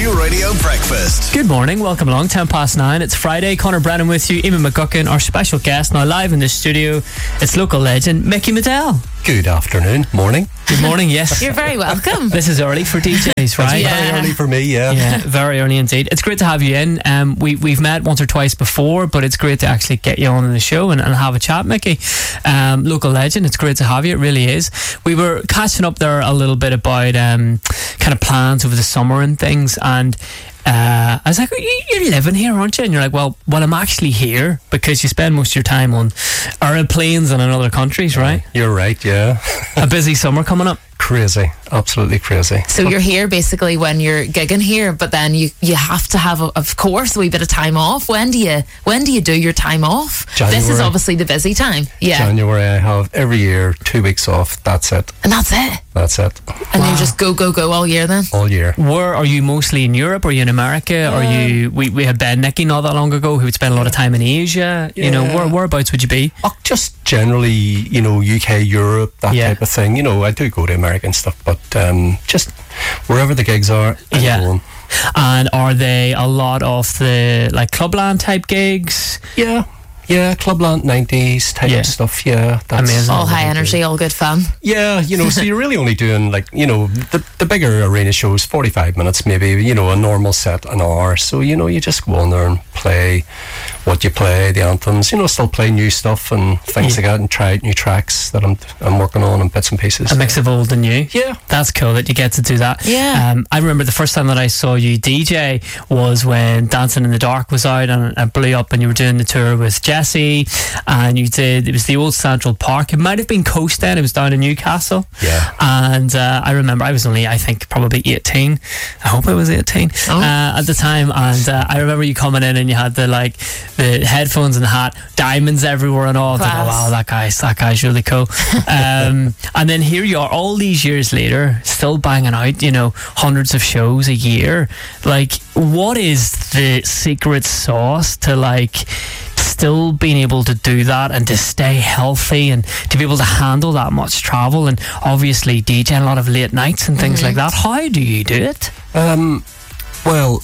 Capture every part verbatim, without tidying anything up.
Q Radio Breakfast. Good morning, welcome along, ten past nine. It's Friday, Conor Brennan with you, Eamon McGuckin, our special guest, now live in the studio. It's local legend, Mickey Medell. Good afternoon, morning. Good morning, yes. You're very welcome. This is early for D Js, right? Yeah. Very early for me, yeah. Yeah, very early indeed. It's great to have you in. Um, we, we've met once or twice before, but it's great to actually get you on in the show and, and have a chat, Mickey. Um, local legend, it's great to have you, it really is. We were catching up there a little bit about um, kind of plans over the summer and things, and Uh, I was like, you're living here, aren't you? And you're like, well, well, I'm actually here because you spend most of your time on aeroplanes and in other countries, right? You're right, yeah. A busy summer coming up. Crazy, absolutely crazy. So you're here basically when you're gigging here, but then you, you have to have, a, of course, a wee bit of time off. When do you when do you do your time off? January. This is obviously the busy time. Yeah. January, I have every year two weeks off. That's it. And that's it. That's it. And you just go, go, go all year then? All year. Where are you mostly in Europe? Are you in America? Yeah. Are you? We, we had Ben Nicky not that long ago who would spend a lot of time in Asia. Yeah. You know, where, whereabouts would you be? Oh, just generally, you know, U K, Europe, that Yeah. type of thing. You know, I do go to America and stuff, but um, just wherever the gigs are, I'm Yeah. going. And are they a lot of the like Clubland type gigs? Yeah. Yeah, Clubland nineties type Yeah. of stuff, yeah. That's Amazing. All high energy, all good fun. Yeah, you know, so you're really only doing like, you know, the, the bigger arena shows, forty-five minutes maybe, you know, a normal set, an hour. So, you know, you just go on there and play what you play, the anthems, you know, still play new stuff and things Yeah. like that, and try out new tracks that I'm I'm working on and bits and pieces. A mix of old and new. Yeah. That's cool that you get to do that. Yeah. Um, I remember the first time that I saw you D J was when Dancing in the Dark was out and it blew up, and you were doing the tour with Jesse, and you did, it was the old Central Park. It might have been Coast then, it was down in Newcastle. Yeah. And uh, I remember I was only, I think, probably eighteen. I hope I was eighteen Oh. uh, at the time. And uh, I remember you coming in and you had the like the headphones and the hat, diamonds everywhere and all. I was like, oh, Class. wow, that guy's that guy's really cool. um, and then here you are, all these years later, still banging out, you know, hundreds of shows a year. Like, what is the secret sauce to like still being able to do that and to stay healthy and to be able to handle that much travel and obviously DJing a lot of late nights and things like that? How do you do it? Um, well,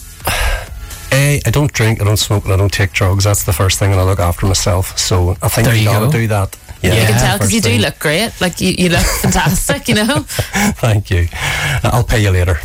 A, I don't drink, I don't smoke, and I don't take drugs. That's the first thing, and I look after myself. So I think There you you gotta go. do that. Yeah, You can tell because first you do thing. look great. Like, you, you look fantastic, you know? Thank you. I'll pay you later.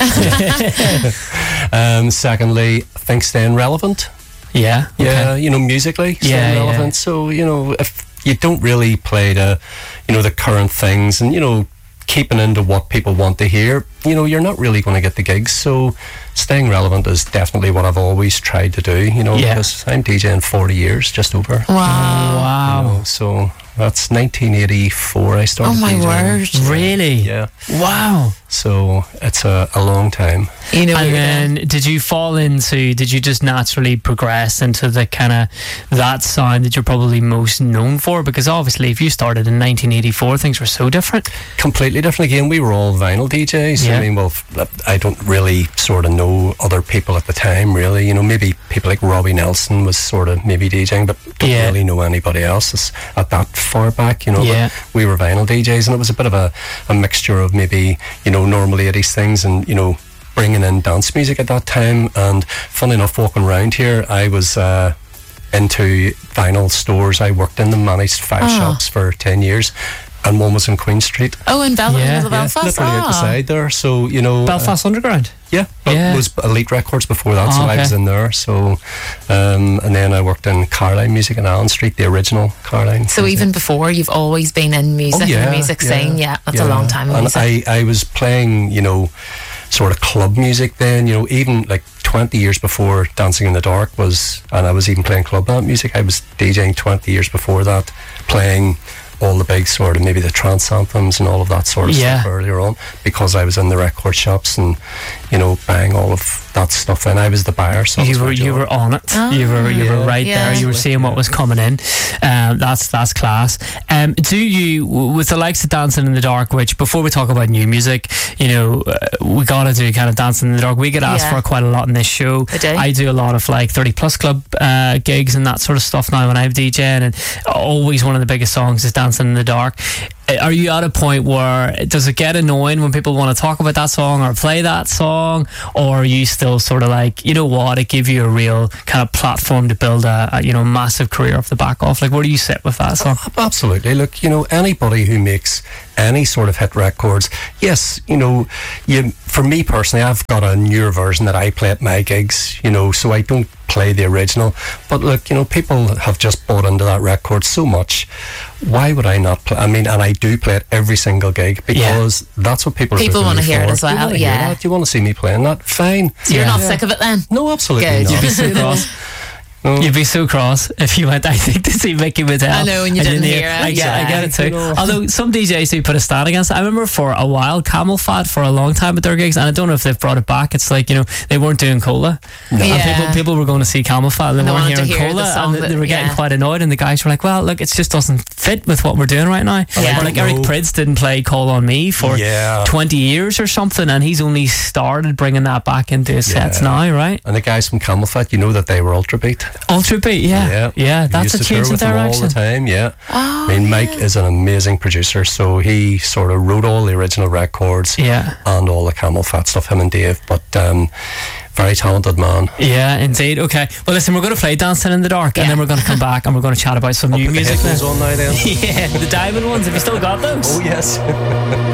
um, secondly, I think staying relevant. Yeah. Yeah, Okay. you know, musically staying Yeah, yeah. relevant. So, you know, if you don't really play the, you know, the current things and, you know, keeping into what people want to hear, you know, you're not really going to get the gigs. So staying relevant is definitely what I've always tried to do, you know, Yeah. because I'm DJing forty years, just over. Wow. Wow. You know, so that's nineteen eighty-four I started Oh, my DJing. word. Really? Yeah. Wow. So it's a, a long time. You know what And you're then doing. did you fall into, did you just naturally progress into the kind of that sound that you're probably most known for? Because obviously if you started in nineteen eighty-four, things were so different. Completely different again. We were all vinyl D Js. Yeah. I mean, well, f- I don't really sort of know other people at the time, really. You know, maybe people like Robbie Nelson was sort of maybe DJing, but don't Yeah. really know anybody else that's at that far back, you know. Yeah. But we were vinyl D Js, and it was a bit of a, a mixture of maybe, you know, normal eighties things and, you know, bringing in dance music at that time. And funny enough, walking around here, I was uh, into vinyl stores. I worked in them, managed five Ah. shops for ten years. And one was in Queen Street. Oh, in Bel- Yeah. Little Yeah, Belfast? Literally out the Ah. side there. So, you know. Belfast Underground. Uh, yeah. But Yeah. it was Elite Records before that, Oh, so I okay. was in there. So, um, and then I worked in Carline Music in Allen Street, the original Carline. So even before, you've always been in music, Oh, yeah, and the music yeah, scene. Yeah, that's yeah. a long time in And music. I, I was playing, you know, sort of club music then, you know, even like twenty years before Dancing in the Dark was, and I was even playing club band music. I was DJing twenty years before that, playing all the big sort of maybe the trance anthems and all of that sort of Yeah. stuff earlier on, because I was in the record shops and, you know, buying all of that stuff, and I was the buyer. So you that's were my you job. were on it. Ah. you were you were Yeah. right Yeah. there. You were seeing what was coming in. Um, that's that's class. Um, do you, with the likes of Dancing in the Dark, which before we talk about new music, you know, uh, we gotta do kind of Dancing in the Dark. We get asked Yeah. for quite a lot in this show. I do. I do a lot of like thirty plus club uh, gigs and that sort of stuff now when I'm DJing, and always one of the biggest songs is Dancing in the Dark. are you at a point where does it get annoying when people want to talk about that song or play that song, or are you still sort of like, you know what, it gave you a real kind of platform to build a, a you know massive career off the back of? Like, where do you sit with that song? Absolutely. Look, you know, anybody who makes any sort of hit records, yes, you know, you, for me personally, I've got a newer version that I play at my gigs, you know, so I don't play the original. But look, you know, people have just bought into that record so much. Why would I not play? I mean, and I do play it every single gig because yeah. that's what people are People want to hear for. it as well. Do yeah. Do you want to see me playing that? Fine. So you're yeah. not yeah. sick of it then? No, absolutely Good. not. You'd be so cross. No. You'd be so cross if you went, I think, to see Mickey Whittle. I know, and you didn't hear it. I get, yeah. I get it too. Although some D Js do put a stand against it. I remember for a while, Camel Fat for a long time at their gigs, and I don't know if they've brought it back. It's like, you know, they weren't doing Cola. No. And Yeah. people, people were going to see Camel Fat and they, they weren't wanted hearing to hear Cola, the song and that, they were getting yeah. quite annoyed, and the guys were like, well, look, it just doesn't fit with what we're doing right now. Yeah. Or like Eric Prydz didn't play Call on Me for yeah. twenty years or something, and he's only started bringing that back into his yeah. sets now, right? And the guys from Camel Fat, you know that they were Ultra Beat. Ultra Beat, yeah. Yeah, yeah that's a change of direction. All the time, yeah. Oh, I mean, Mike yeah. is an amazing producer, so he sort of wrote all the original records yeah. and all the Camel Fat stuff, him and Dave, but um, very talented man. Yeah, indeed. Okay. Well, listen, we're going to play Dancing in the Dark, yeah. and then we're going to come back and we're going to chat about some I'll new put music. The headphones on now then. Yeah, the diamond ones. Have you still got those? Oh, yes.